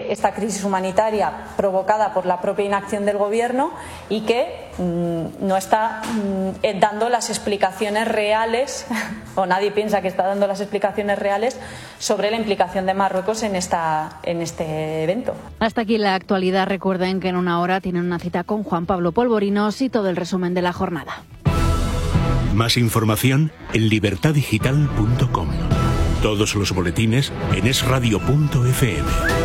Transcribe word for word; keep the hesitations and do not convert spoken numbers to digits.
de esta crisis humanitaria provocada por la propia inacción del Gobierno y que mmm, no está mmm, dando las explicaciones reales, o nadie piensa que está dando las explicaciones reales sobre la implicación de Marruecos en, esta, en este evento. Hasta aquí la actualidad. Recuerden que en una hora tienen una cita con Juan Pablo Polvorinos y todo el resumen de la jornada. Más información en libertad digital punto com. Todos los boletines en es radio punto efe eme.